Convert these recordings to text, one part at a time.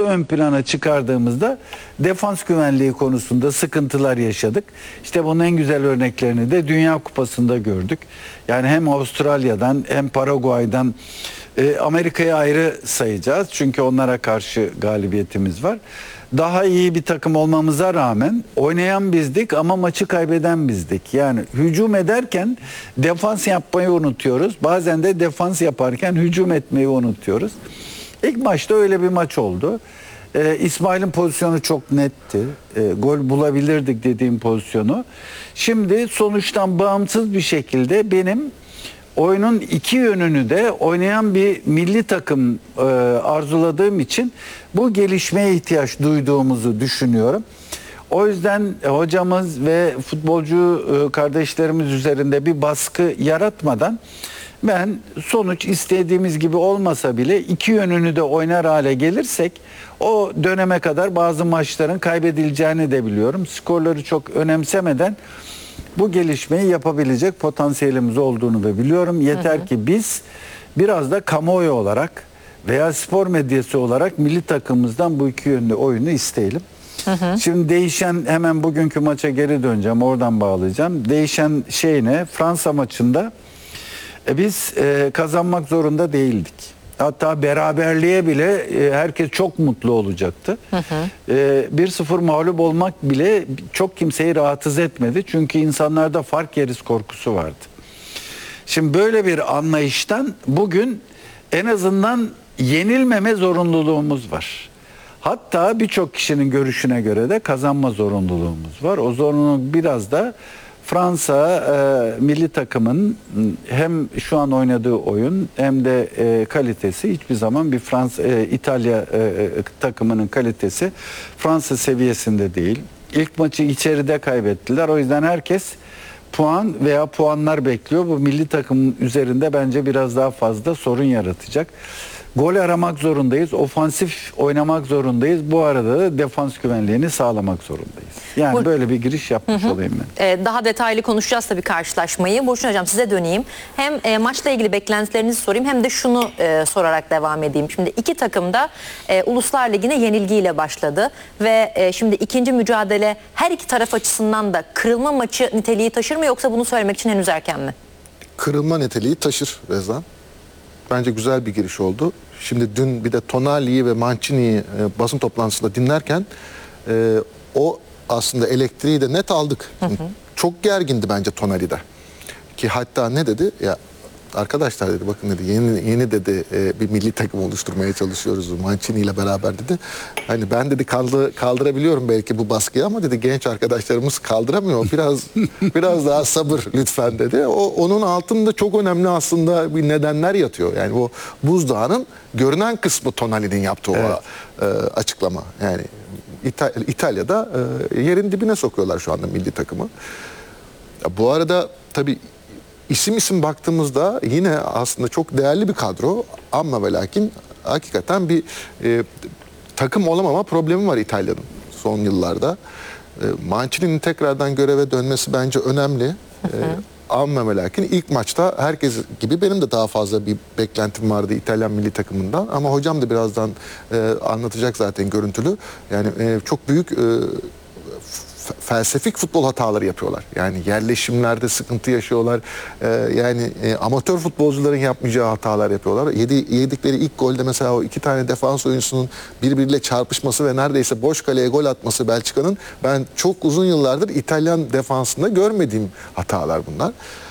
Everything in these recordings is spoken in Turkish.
ön plana çıkardığımızda defans güvenliği konusunda sıkıntılar yaşadık. İşte bunun en güzel örneklerini de Dünya Kupası'nda gördük. Yani hem Avustralya'dan hem Paraguay'dan Amerika'yı ayrı sayacağız. Çünkü onlara karşı galibiyetimiz var. Daha iyi bir takım olmamıza rağmen oynayan bizdik ama maçı kaybeden bizdik. Yani hücum ederken defans yapmayı unutuyoruz. Bazen de defans yaparken hücum etmeyi unutuyoruz. İlk maçta öyle bir maç oldu. İsmail'in pozisyonu çok netti. Gol bulabilirdik dediğim pozisyonu. Şimdi sonuçtan bağımsız bir şekilde benim oyunun iki yönünü de oynayan bir milli takım arzuladığım için bu gelişmeye ihtiyaç duyduğumuzu düşünüyorum. O yüzden hocamız ve futbolcu kardeşlerimiz üzerinde bir baskı yaratmadan ben sonuç istediğimiz gibi olmasa bile iki yönünü de oynar hale gelirsek o döneme kadar bazı maçların kaybedileceğini de biliyorum. Skorları çok önemsemeden bu gelişmeyi yapabilecek potansiyelimiz olduğunu da biliyorum. Yeter ki biz biraz da kamuoyu olarak veya spor medyası olarak milli takımımızdan bu iki yönlü oyunu isteyelim. Şimdi değişen, hemen bugünkü maça geri döneceğim, oradan bağlayacağım. Değişen şey ne? Fransa maçında biz kazanmak zorunda değildik. Hatta beraberliğe bile herkes çok mutlu olacaktı. 1-0 mağlup olmak bile çok kimseyi rahatsız etmedi. Çünkü insanlarda fark yeriz korkusu vardı. Şimdi böyle bir anlayıştan bugün en azından yenilmeme zorunluluğumuz var. Hatta birçok kişinin görüşüne göre de kazanma zorunluluğumuz var. O zorunluluk biraz da Fransa milli takımın hem şu an oynadığı oyun hem de kalitesi hiçbir zaman bir İtalya takımının kalitesi Fransa seviyesinde değil. İlk maçı içeride kaybettiler. O yüzden herkes puan veya puanlar bekliyor. Bu milli takımın üzerinde bence biraz daha fazla sorun yaratacak. Gol aramak zorundayız. Ofansif oynamak zorundayız. Bu arada da defans güvenliğini sağlamak zorundayız. Yani böyle bir giriş yapmış olayım ben. Daha detaylı konuşacağız tabii karşılaşmayı. Burçin Hocam size döneyim. Hem maçla ilgili beklentilerinizi sorayım hem de şunu sorarak devam edeyim. Şimdi iki takım da Uluslar Ligi'ne yenilgiyle başladı. Ve şimdi ikinci mücadele her iki taraf açısından da kırılma maçı niteliği taşır mı yoksa bunu söylemek için henüz erken mi? Kırılma niteliği taşır Rezan. Bence güzel bir giriş oldu. Şimdi dün bir de Tonali'yi ve Mancini'yi basın toplantısında dinlerken o aslında elektriği de net aldık. Çok gergindi bence Tonali'de. Ki hatta ne dedi? Ya arkadaşlar dedi, bakın dedi, yeni dedi bir milli takım oluşturmaya çalışıyoruz Mancini ile beraber dedi. Hani ben dedi kaldırabiliyorum belki bu baskıyı ama dedi genç arkadaşlarımız kaldıramıyor. Biraz daha sabır lütfen dedi. Onun altında çok önemli aslında bir nedenler yatıyor. Yani o buzdağının görünen kısmı Tonali'nin yaptığı o açıklama. Yani İtalya'da yerin dibine sokuyorlar şu anda milli takımı. Ya bu arada tabii İsim baktığımızda yine aslında çok değerli bir kadro ama ve lakin hakikaten bir takım olamama problemi var İtalya'nın son yıllarda. Mancini'nin tekrardan göreve dönmesi bence önemli. Ama ve lakin ilk maçta herkes gibi benim de daha fazla bir beklentim vardı İtalyan milli takımından. Ama hocam da birazdan anlatacak zaten görüntülü. Yani çok büyük felsefik futbol hataları yapıyorlar. Yani yerleşimlerde sıkıntı yaşıyorlar. Yani amatör futbolcuların yapmayacağı hatalar yapıyorlar. Yedikleri ilk golde mesela o iki tane defans oyuncusunun birbiriyle çarpışması ve neredeyse boş kaleye gol atması Belçika'nın, ben çok uzun yıllardır İtalyan defansında görmediğim hatalar bunlar.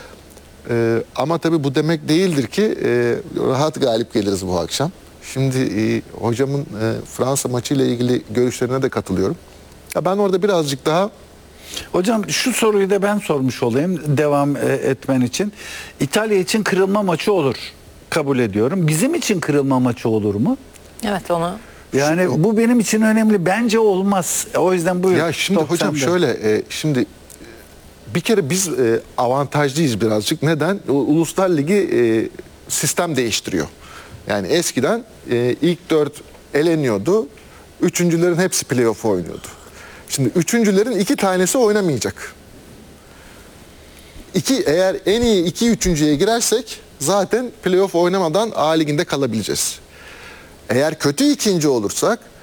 Ama tabii bu demek değildir ki rahat galip geliriz bu akşam. Şimdi hocamın Fransa maçıyla ilgili görüşlerine de katılıyorum. Ya ben orada birazcık daha... Hocam şu soruyu da ben sormuş olayım devam etmen için. İtalya için kırılma maçı olur. Kabul ediyorum. Bizim için kırılma maçı olur mu? Evet onu... Yani bu benim için önemli. Bence olmaz. O yüzden buyurun. Ya şimdi hocam şöyle, şimdi bir kere biz avantajlıyız birazcık. Neden? Uluslar Ligi sistem değiştiriyor. Yani eskiden ilk 4 eleniyordu. Üçüncülerin hepsi playoff oynuyordu. Şimdi üçüncülerin 2 tanesi oynamayacak. Eğer en iyi 2 üçüncüye girersek zaten playoff oynamadan A Ligi'nde kalabileceğiz. Eğer kötü ikinci olursak